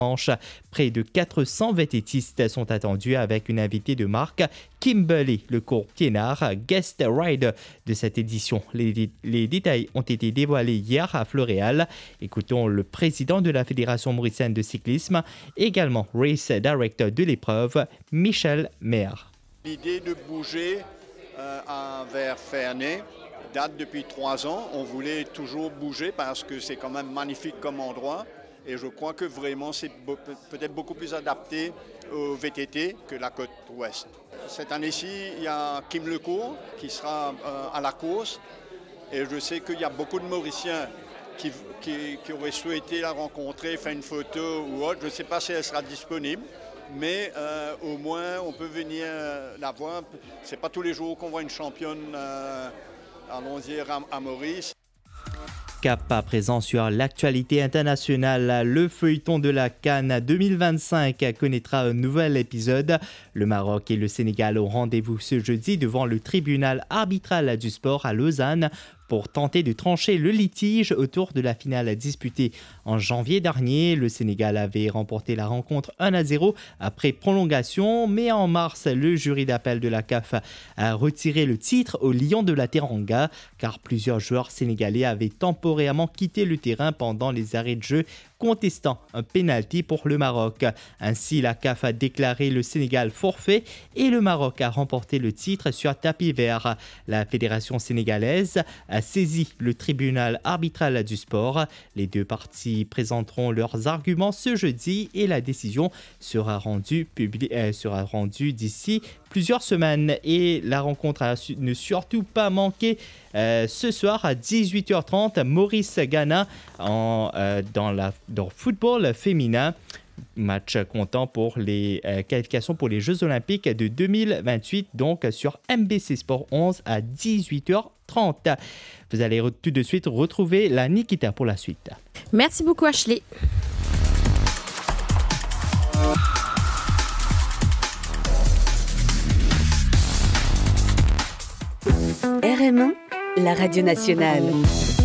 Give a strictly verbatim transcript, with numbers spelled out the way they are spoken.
Près de quatre cents vététistes sont attendus avec une invitée de marque, Kimberly Le Court-Piénard, guest rider de cette édition. Les, les détails ont été dévoilés hier à Floréal. Écoutons le président de la Fédération mauricienne de cyclisme, également race director de l'épreuve, Michel Maire. L'idée de bouger euh, vers Ferney date depuis trois ans. On voulait toujours bouger parce que c'est quand même magnifique comme endroit. Et je crois que vraiment c'est peut-être beaucoup plus adapté au V T T que la côte ouest. Cette année-ci, il y a Kim Lecourt qui sera euh, à la course. Et je sais qu'il y a beaucoup de Mauriciens qui, qui, qui auraient souhaité la rencontrer, faire une photo ou autre. Je ne sais pas si elle sera disponible, mais euh, au moins on peut venir la voir. Ce n'est pas tous les jours qu'on voit une championne, euh, allons dire, à, à Maurice. Cap à présent sur l'actualité internationale. Le feuilleton de la CAN deux mille vingt-cinq connaîtra un nouvel épisode. Le Maroc et le Sénégal ont rendez-vous ce jeudi devant le tribunal arbitral du sport à Lausanne pour tenter de trancher le litige autour de la finale disputée en janvier dernier. Le Sénégal avait remporté la rencontre un à zéro après prolongation, mais en mars, le jury d'appel de la C A F a retiré le titre aux Lions de la Teranga, car plusieurs joueurs sénégalais avaient temporairement quitté le terrain pendant les arrêts de jeu, contestant un pénalty pour le Maroc. Ainsi, la C A F a déclaré le Sénégal forfait et le Maroc a remporté le titre sur tapis vert. La fédération sénégalaise a saisi le tribunal arbitral du sport. Les deux parties présenteront leurs arguments ce jeudi et la décision sera rendue, publi- euh, sera rendue d'ici plusieurs semaines. Et la rencontre à ne surtout pas manquer euh, ce soir à dix-huit heures trente, Maurice-Ghana en, euh, dans le football féminin. Match comptant pour les euh, qualifications pour les Jeux Olympiques de deux mille vingt-huit, donc sur M B C Sport onze à dix-huit heures trente. Vous allez re- tout de suite retrouver la Nikita pour la suite. Merci beaucoup, Ashley. R M un, la radio nationale.